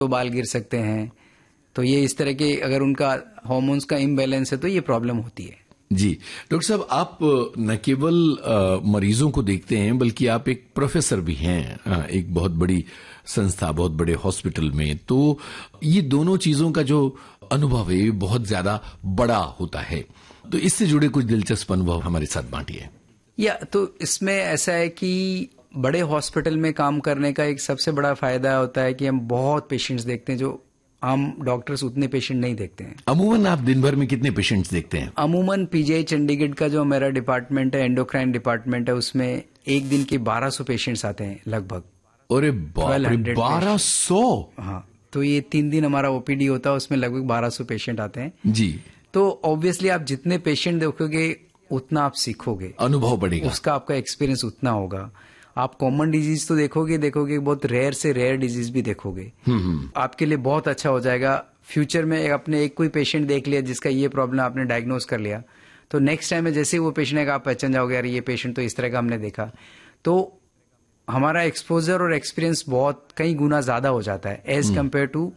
तो बाल गिर सकते हैं। तो ये इस तरह के अगर उनका हार्मोन्स का इम्बैलेंस है तो ये प्रॉब्लम होती है। जी डॉक्टर साहब, आप न केवल मरीजों को देखते हैं बल्कि आप एक प्रोफेसर भी हैं एक बहुत बड़ी संस्था, बहुत बड़े हॉस्पिटल में। तो ये दोनों चीजों का जो अनुभव है बहुत ज्यादा बड़ा होता है। तो इससे जुड़े कुछ दिलचस्प अनुभव हमारे साथ बांटिए। तो इसमें ऐसा है कि बड़े हॉस्पिटल में काम करने का एक सबसे बड़ा फायदा होता है कि हम बहुत पेशेंट्स देखते हैं जो आम डॉक्टर्स उतने पेशेंट नहीं देखते हैं। अमूमन आप दिन भर में कितने पेशेंट्स देखते हैं? अमूमन पीजीआई चंडीगढ़ का जो मेरा डिपार्टमेंट है, एंडोक्राइन डिपार्टमेंट है, उसमें एक दिन के 1200 पेशेंट्स आते हैं लगभग। अरे बाप रे, 1200! हाँ, तो ये 3 दिन हमारा ओपीडी होता है, उसमें लगभग 1200 पेशेंट आते हैं जी। तो ऑब्वियसली आप जितने पेशेंट देखोगे उतना आप सीखोगे, अनुभव बढ़ेगा, उसका आपका एक्सपीरियंस उतना होगा। आप कॉमन डिजीज तो देखोगे बहुत रेयर से रेयर डिजीज भी देखोगे। आपके लिए बहुत अच्छा हो जाएगा फ्यूचर में। आपने एक कोई पेशेंट देख लिया जिसका ये प्रॉब्लम आपने डायग्नोज कर लिया, तो नेक्स्ट टाइम में जैसे ही वो पेशेंट है आप पहचान जाओगे, यार ये पेशेंट तो इस तरह का हमने देखा। तो हमारा एक्सपोजर और एक्सपीरियंस बहुत कई गुना ज्यादा हो जाता है एज कम्पेयर टू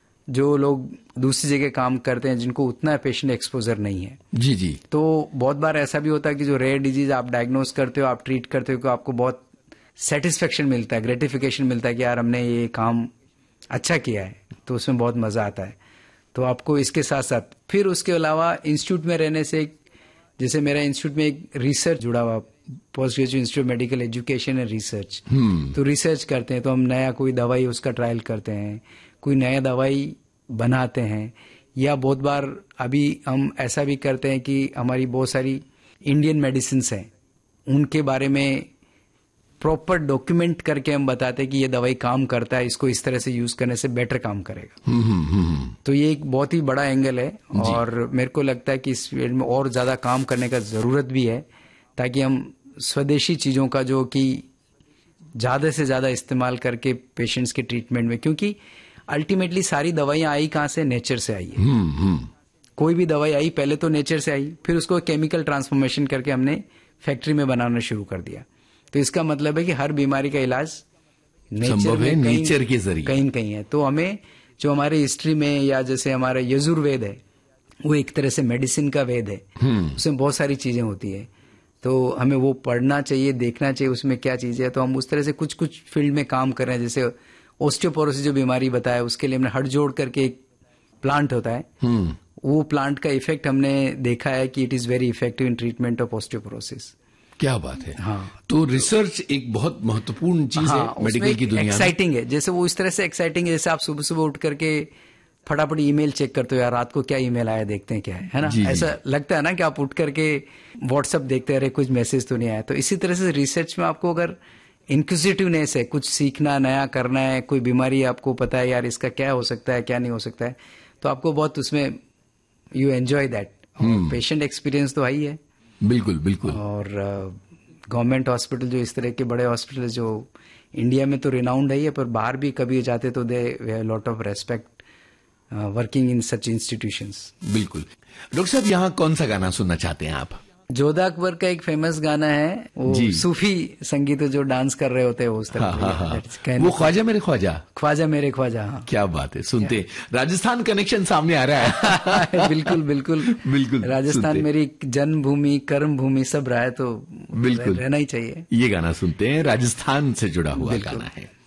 जो लोग दूसरी जगह काम करते हैं जिनको उतना पेशेंट एक्सपोजर नहीं है। जी जी। तो बहुत बार ऐसा भी होता है कि जो रेयर डिजीज आप डायग्नोज करते हो, आप ट्रीट करते हो, तो आपको बहुत सेटिस्फेक्शन मिलता है, ग्रेटिफिकेशन मिलता है कि यार हमने ये काम अच्छा किया है, तो उसमें बहुत मजा आता है। तो आपको इसके साथ साथ फिर उसके अलावा इंस्टीट्यूट में रहने से, जैसे मेरा इंस्टीट्यूट में एक रिसर्च जुड़ा हुआ, post graduate institute medical education and research. तो रिसर्च करते हैं, तो हम नया कोई दवाई उसका ट्रायल करते हैं, कोई नया दवाई बनाते हैं, या बहुत बार अभी हम ऐसा भी करते हैं कि हमारी बहुत सारी इंडियन मेडिसिन हैं, उनके बारे में प्रॉपर डॉक्यूमेंट करके हम बताते हैं कि ये दवाई काम करता है, इसको इस तरह से यूज करने से बेटर काम करेगा। तो ये एक बहुत ही बड़ा एंगल है और मेरे को लगता है कि इस फील्ड में और ज्यादा काम करने का जरूरत भी है, ताकि हम स्वदेशी चीजों का जो कि ज्यादा से ज्यादा इस्तेमाल करके पेशेंट्स के ट्रीटमेंट में, क्योंकि अल्टीमेटली सारी दवाइयां आई कहां से? नेचर से आई है। कोई भी दवाई आई पहले तो नेचर से आई, फिर उसको केमिकल ट्रांसफॉर्मेशन करके हमने फैक्ट्री में बनाना शुरू कर दिया। तो इसका मतलब है कि हर बीमारी का इलाज नेचर के जरिए कहीं कहीं है। तो हमें जो हमारे हिस्ट्री में, या जैसे हमारा यजुर्वेद है, वो एक तरह से मेडिसिन का वेद है, उसमें बहुत सारी चीजें होती है, तो हमें वो पढ़ना चाहिए, देखना चाहिए उसमें क्या चीजें है। तो हम उस तरह से कुछ कुछ फील्ड में काम कर रहे हैं। जैसे ऑस्टियोपोरोसिस जो बीमारी बताया, उसके लिए हमने हट जोड़ करके एक प्लांट होता है, वो प्लांट का इफेक्ट हमने देखा है कि it is very effective in treatment of osteoporosis. क्या बात है। हाँ, तो रिसर्च एक बहुत महत्वपूर्ण चीज है मेडिकल की दुनिया में। एक्साइटिंग है, जैसे वो इस तरह से एक्साइटिंग है जैसे आप सुबह सुबह उठ करके फटाफट ईमेल चेक करते हो, यार रात को क्या ईमेल आया, देखते हैं क्या है ना। ऐसा लगता है ना कि आप उठ करके व्हाट्सएप देखते रहे, कुछ मैसेज तो नहीं आया। तो इसी तरह से रिसर्च में आपको अगर इंक्विजिटिवनेस है, कुछ सीखना, नया करना है, कोई बीमारी आपको पता है यार इसका क्या हो सकता है, क्या नहीं हो सकता है, तो आपको बहुत उसमें you enjoy that. Patient experience तो आई है। बिल्कुल बिल्कुल। और गवर्नमेंट हॉस्पिटल जो इस तरह के बड़े हॉस्पिटल जो इंडिया में तो रिनाउंड है, पर बाहर भी कभी जाते तो they have lot of respect working in such institutions. बिल्कुल। डॉक्टर साहब, यहाँ कौन सा गाना सुनना चाहते हैं आप? जोधा अकबर का एक फेमस गाना है, वो सूफी संगीत जो डांस कर रहे होते हैं उस तरह। वो ख्वाजा मेरे ख्वाजा, ख्वाजा मेरे ख्वाजा। हाँ, क्या बात है, सुनते राजस्थान कनेक्शन सामने आ रहा है। बिल्कुल बिल्कुल बिल्कुल। राजस्थान मेरी जन्मभूमि, कर्म भूमि सब रहा है, तो बिल्कुल रहना ही चाहिए। ये गाना सुनते हैं, राजस्थान से जुड़ा हुआ गाना है।